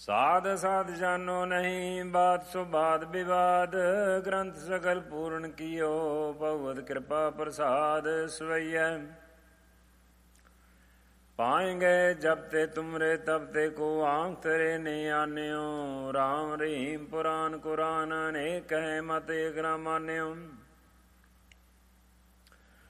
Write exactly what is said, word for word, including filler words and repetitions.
ਸਾਧ ਸਾਧ ਜਾਨੋ ਨਹੀਂ, ਬਾਤ ਸੋ ਬਾਤ ਵਿਵਾਦ। ਗ੍ਰੰਥ ਸਗਲ ਪੂਰਨ ਕੀਓ, ਭਗਵਤ ਕਿਰਪਾ ਪ੍ਰਸਾਦ ਸਵਈਐ। ਪਾਏਂਗੇ ਜਬ ਤੇ ਤੁਮਰੇ ਤਬ ਤੇ ਕੋ, ਆਂਖ ਤੇਰੇ ਨਹੀਂ ਆਨਿਓ। ਰਾਮ ਰਹੀਮ ਪੁਰਾਨ ਕੁਰਾਨ, ਅਨੇਕ ਕਹੇ ਮਤ ਏਕ ਨਾ ਮਾਨਿਓ।